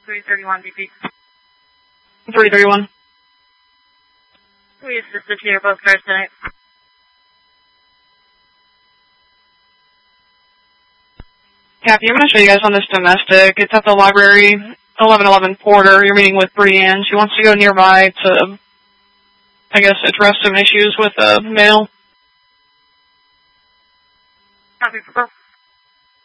331 BP. 331. We assisted to your both cars tonight. Kathy, I'm going to show you guys on this domestic. It's at the library, 1111 Porter. You're meeting with Brienne. She wants to go nearby to, I guess, address some issues with a mail. Copy,